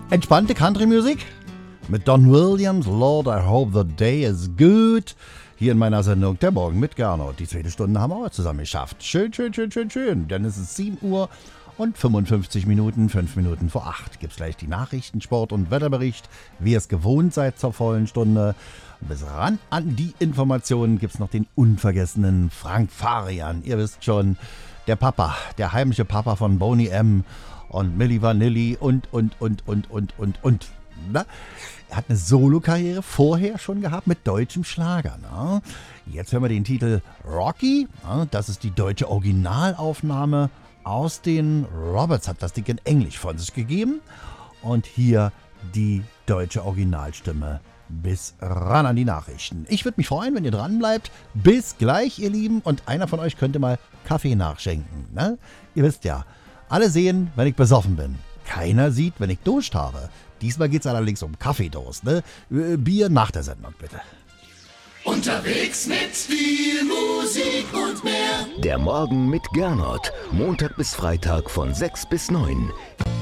Entspannte Country-Musik mit Don Williams, Lord, I hope the day is good. Hier in meiner Sendung Der Morgen mit Gernot. Die zweite Stunde haben wir auch zusammen geschafft. Schön. Denn es ist 7 Uhr und 55 Minuten, 5 Minuten vor 8. Gibt's gleich die Nachrichten, Sport und Wetterbericht, wie ihr es gewohnt seid zur vollen Stunde. Bis ran an die Informationen gibt's noch den unvergessenen Frank Farian. Ihr wisst schon, der Papa, der heimliche Papa von Boney M. und Milli Vanilli und. Na? Er hat eine Solokarriere vorher schon gehabt mit deutschem Schlager. Na? Jetzt hören wir den Titel Rocky. Na? Das ist die deutsche Originalaufnahme aus den Roberts, hat das Ding in Englisch von sich gegeben. Und hier die deutsche Originalstimme. Bis ran an die Nachrichten. Ich würde mich freuen, wenn ihr dran bleibt. Bis gleich, ihr Lieben. Und einer von euch könnte mal Kaffee nachschenken. Ne? Ihr wisst ja, alle sehen, wenn ich besoffen bin. Keiner sieht, wenn ich Durst habe. Diesmal geht es allerdings um Kaffeedurst. Ne? Bier nach der Sendung, bitte. Unterwegs mit viel Musik und mehr. Der Morgen mit Gernot. Montag bis Freitag von 6 bis 9.